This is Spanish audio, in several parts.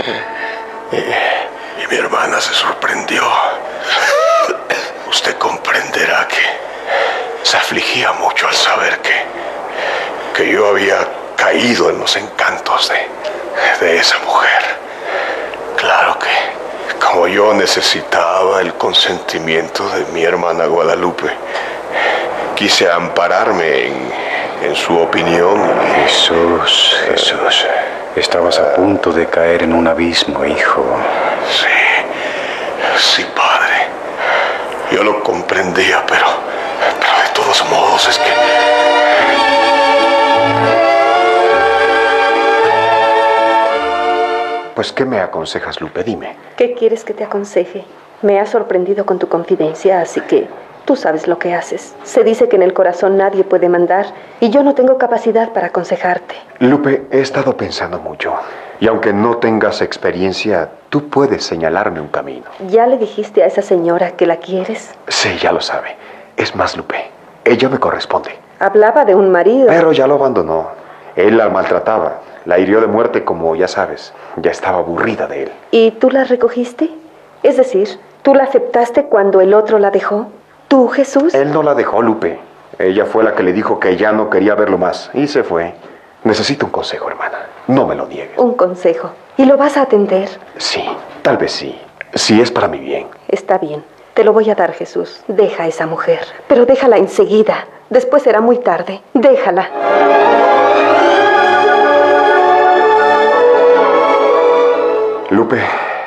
Y mi hermana se sorprendió. Usted comprenderá que se afligía mucho al saber que yo había caído en los encantos de esa mujer. Claro que como yo necesitaba el consentimiento de mi hermana Guadalupe, quise ampararme en su opinión. Jesús, estabas a punto de caer en un abismo, hijo. Sí, padre. Yo lo comprendía, pero de todos modos es que... Pues, ¿qué me aconsejas, Lupe? Dime. ¿Qué quieres que te aconseje? Me has sorprendido con tu confidencia, así que tú sabes lo que haces. Se dice que en el corazón nadie puede mandar, y yo no tengo capacidad para aconsejarte. Lupe, he estado pensando mucho. Y aunque no tengas experiencia, tú puedes señalarme un camino. ¿Ya le dijiste a esa señora que la quieres? Sí, ya lo sabe. Es más, Lupe, ella me corresponde. Hablaba de un marido. Pero ya lo abandonó. Él la maltrataba. La hirió de muerte, como ya sabes. Ya estaba aburrida de él. ¿Y tú la recogiste? Es decir, ¿tú la aceptaste cuando el otro la dejó? ¿Tú, Jesús? Él no la dejó, Lupe. Ella fue la que le dijo que ya no quería verlo más. Y se fue. Necesito un consejo, hermana. No me lo niegues. Un consejo. ¿Y lo vas a atender? Sí, tal vez sí. Si es para mi bien. Está bien. Te lo voy a dar, Jesús. Deja a esa mujer. Pero déjala enseguida. Después será muy tarde. Déjala. Lupe,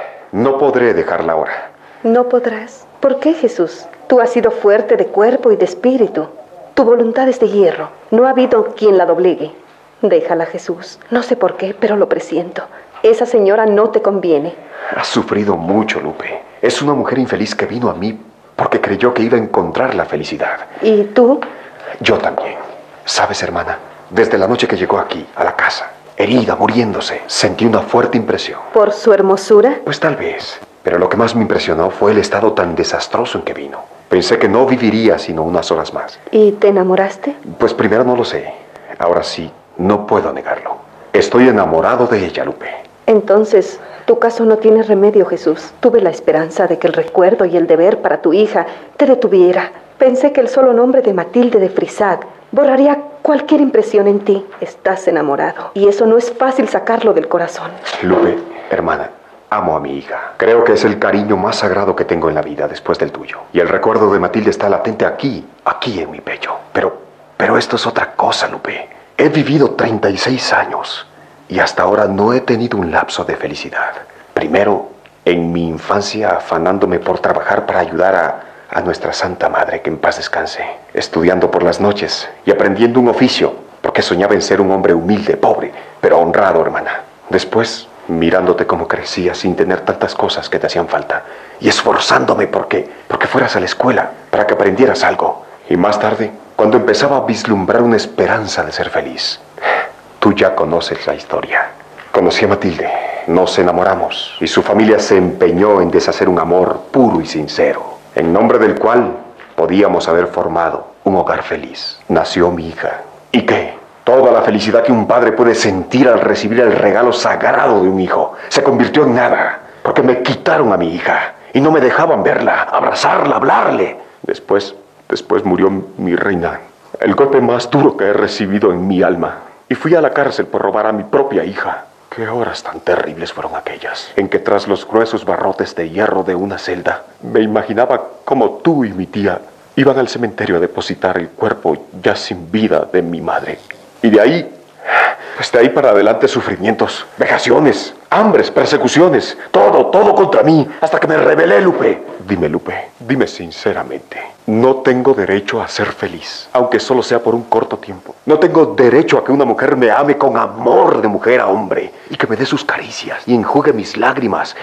no podré dejarla ahora. No podrás. ¿Por qué, Jesús? Tú has sido fuerte de cuerpo y de espíritu. Tu voluntad es de hierro. No ha habido quien la doblegue. Déjala, Jesús. No sé por qué, pero lo presiento. Esa señora no te conviene. Ha sufrido mucho, Lupe. Es una mujer infeliz que vino a mí porque creyó que iba a encontrar la felicidad. ¿Y tú? Yo también. ¿Sabes, hermana? Desde la noche que llegó aquí, a la casa, herida, muriéndose, sentí una fuerte impresión. ¿Por su hermosura? Pues tal vez. Pero lo que más me impresionó fue el estado tan desastroso en que vino. Pensé que no viviría sino unas horas más. ¿Y te enamoraste? Pues primero no lo sé. Ahora sí, no puedo negarlo. Estoy enamorado de ella, Lupe. Entonces, tu caso no tiene remedio, Jesús. Tuve la esperanza de que el recuerdo y el deber para tu hija te detuviera. Pensé que el solo nombre de Matilde de Frisac borraría cualquier impresión en ti. Estás enamorado, y eso no es fácil sacarlo del corazón. Lupe, hermana, amo a mi hija. Creo que es el cariño más sagrado que tengo en la vida después del tuyo. Y el recuerdo de Matilde está latente aquí en mi pecho. Pero esto es otra cosa, Lupe. He vivido 36 años y hasta ahora no he tenido un lapso de felicidad. Primero, en mi infancia afanándome por trabajar para ayudar a nuestra Santa Madre, que en paz descanse, estudiando por las noches y aprendiendo un oficio, porque soñaba en ser un hombre humilde, pobre, pero honrado, hermana. Después, mirándote cómo crecías sin tener tantas cosas que te hacían falta y esforzándome porque fueras a la escuela, para que aprendieras algo. Y más tarde, cuando empezaba a vislumbrar una esperanza de ser feliz. Tú ya conoces la historia. Conocí a Matilde, nos enamoramos y su familia se empeñó en deshacer un amor puro y sincero, en nombre del cual podíamos haber formado un hogar feliz. Nació mi hija. ¿Y qué? Toda la felicidad que un padre puede sentir al recibir el regalo sagrado de un hijo se convirtió en nada, porque me quitaron a mi hija y no me dejaban verla, abrazarla, hablarle. Después murió mi reina, el golpe más duro que he recibido en mi alma. Y fui a la cárcel por robar a mi propia hija. Qué horas tan terribles fueron aquellas, en que tras los gruesos barrotes de hierro de una celda, me imaginaba cómo tú y mi tía iban al cementerio a depositar el cuerpo ya sin vida de mi madre. Y de ahí para adelante sufrimientos, vejaciones, hambres, persecuciones, todo contra mí, hasta que me rebelé, Lupe. Dime, Lupe, dime sinceramente, no tengo derecho a ser feliz, aunque solo sea por un corto tiempo. No tengo derecho a que una mujer me ame con amor de mujer a hombre, y que me dé sus caricias, y enjugue mis lágrimas,